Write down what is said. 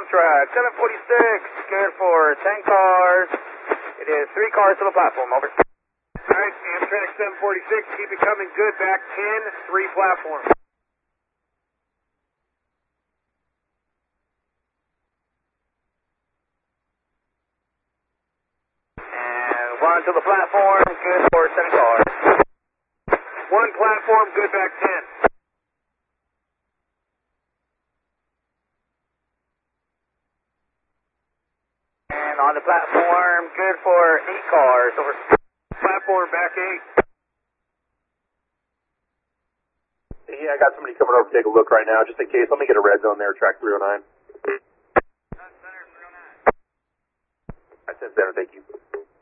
track, 746, good for 10 cars. It is 3 cars to the platform, over. Alright, Amtrak 746, keep it coming, good, back 10, 3 platform. And 1 to the platform, good for 10 cars. 1 platform, good, back 10. And on the platform, good for 8 cars, over. Platform, back 8. Yeah, I got somebody coming over to take a look right now, just in case. Let me get a red zone there, track 309. That's center, thank you.